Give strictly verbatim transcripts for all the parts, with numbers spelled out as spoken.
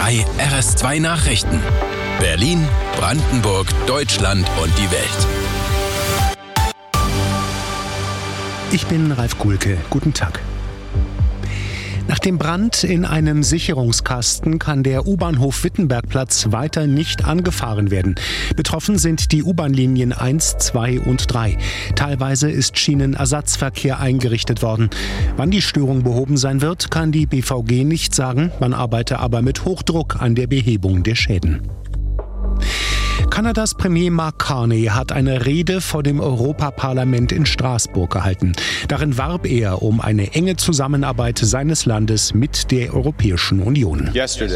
zwei R S zwei Nachrichten. Berlin, Brandenburg, Deutschland und die Welt. Ich bin Ralf Kuhlke. Guten Tag. Nach dem Brand in einem Sicherungskasten kann der U-Bahnhof Wittenbergplatz weiter nicht angefahren werden. Betroffen sind die U-Bahn-Linien eins, zwei und drei. Teilweise ist Schienenersatzverkehr eingerichtet worden. Wann die Störung behoben sein wird, kann die B V G nicht sagen. Man arbeite aber mit Hochdruck an der Behebung der Schäden. Kanadas Premier Mark Carney hat eine Rede vor dem Europaparlament in Straßburg gehalten. Darin warb er um eine enge Zusammenarbeit seines Landes mit der Europäischen Union.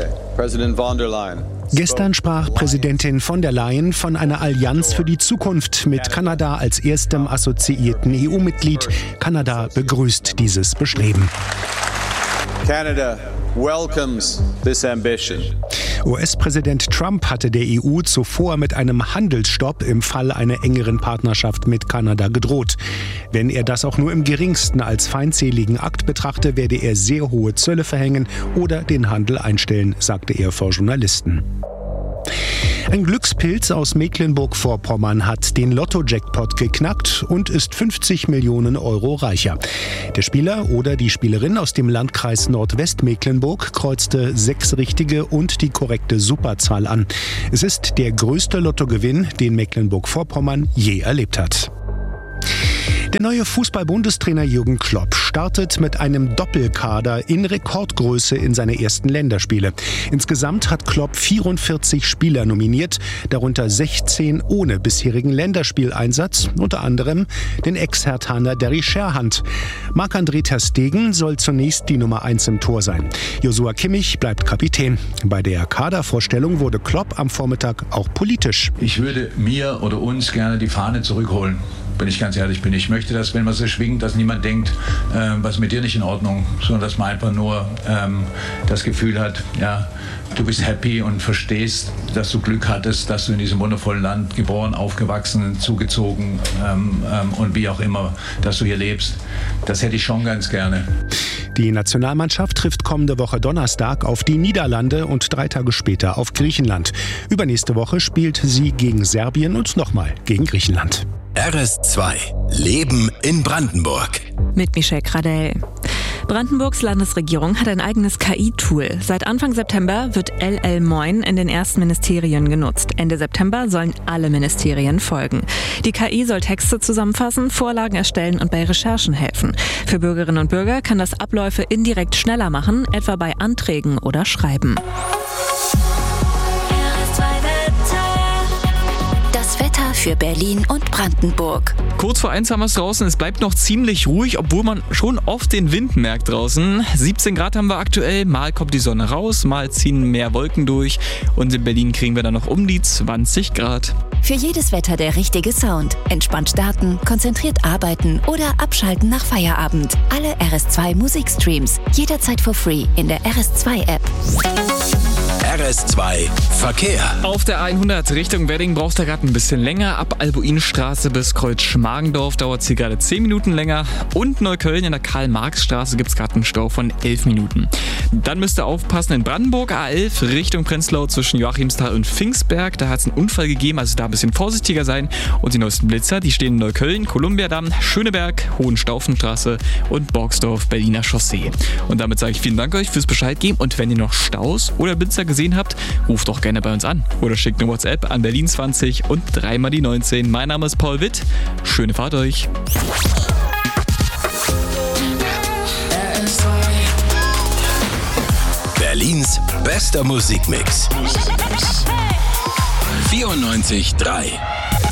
Gestern sprach Präsidentin von der Leyen von einer Allianz für die Zukunft mit Kanada als erstem assoziierten E U-Mitglied. Kanada begrüßt dieses Bestreben. Canada welcomes this ambition. U S-Präsident Trump hatte der E U zuvor mit einem Handelsstopp im Fall einer engeren Partnerschaft mit Kanada gedroht. Wenn er das auch nur im geringsten als feindseligen Akt betrachte, werde er sehr hohe Zölle verhängen oder den Handel einstellen, sagte er vor Journalisten. Ein Glückspilz aus Mecklenburg-Vorpommern hat den Lotto-Jackpot geknackt und ist fünfzig Millionen Euro reicher. Der Spieler oder die Spielerin aus dem Landkreis Nordwestmecklenburg kreuzte sechs richtige und die korrekte Superzahl an. Es ist der größte Lottogewinn, den Mecklenburg-Vorpommern je erlebt hat. Der neue Fußball-Bundestrainer Jürgen Klopp startet mit einem Doppelkader in Rekordgröße in seine ersten Länderspiele. Insgesamt hat Klopp vierundvierzig Spieler nominiert, darunter sechzehn ohne bisherigen Länderspieleinsatz, unter anderem den Ex-Herthaner Derry Scherhand. Marc-André ter Stegen soll zunächst die Nummer eins im Tor sein. Joshua Kimmich bleibt Kapitän. Bei der Kadervorstellung wurde Klopp am Vormittag auch politisch. Ich würde mir oder uns gerne die Fahne zurückholen. Wenn ich ganz ehrlich bin. Ich möchte, dass, wenn man so schwingt, dass niemand denkt, äh, was mit dir nicht in Ordnung, sondern dass man einfach nur ähm, das Gefühl hat, ja, du bist happy und verstehst, dass du Glück hattest, dass du in diesem wundervollen Land geboren, aufgewachsen, zugezogen ähm, ähm, und wie auch immer, dass du hier lebst. Das hätte ich schon ganz gerne. Die Nationalmannschaft trifft kommende Woche Donnerstag auf die Niederlande und drei Tage später auf Griechenland. Übernächste Woche spielt sie gegen Serbien und nochmal gegen Griechenland. R S zwei. Leben in Brandenburg. Mit Michelle Gradell. Brandenburgs Landesregierung hat ein eigenes K I-Tool. Seit Anfang September wird L L Moin in den ersten Ministerien genutzt. Ende September sollen alle Ministerien folgen. Die K I soll Texte zusammenfassen, Vorlagen erstellen und bei Recherchen helfen. Für Bürgerinnen und Bürger kann das Abläufe indirekt schneller machen, etwa bei Anträgen oder Schreiben. Für Berlin und Brandenburg. Kurz vor eins haben wir es draußen. Es bleibt noch ziemlich ruhig, obwohl man schon oft den Wind merkt draußen. siebzehn Grad haben wir aktuell. Mal kommt die Sonne raus, mal ziehen mehr Wolken durch. Und in Berlin kriegen wir dann noch um die zwanzig Grad. Für jedes Wetter der richtige Sound. Entspannt starten, konzentriert arbeiten oder abschalten nach Feierabend. Alle R S zwei Musikstreams. Jederzeit for free in der R S zwei App. R S zwei Verkehr. Auf der hundert Richtung Wedding braucht er gerade ein bisschen länger. Ab Albuinstraße bis Kreuz Schmargendorf dauert es hier gerade zehn Minuten länger. Und Neukölln in der Karl-Marx-Straße gibt es gerade einen Stau von elf Minuten. Dann müsst ihr aufpassen in Brandenburg, A elf Richtung Prenzlau zwischen Joachimsthal und Pfingstberg. Da hat es einen Unfall gegeben, also da ein bisschen vorsichtiger sein. Und die neuesten Blitzer, die stehen in Neukölln, Kolumbiadamm, Schöneberg, Hohenstaufenstraße und Borgsdorf, Berliner Chaussee. Und damit sage ich vielen Dank euch fürs Bescheid geben. Und wenn ihr noch Staus oder Blitzer gesehen habt, ruft doch gerne bei uns an oder schickt eine WhatsApp an Berlin zwanzig und dreimal die neunzehn. Mein Name ist Paul Witt. Schöne Fahrt euch. Berlins bester Musikmix. vierundneunzig Komma drei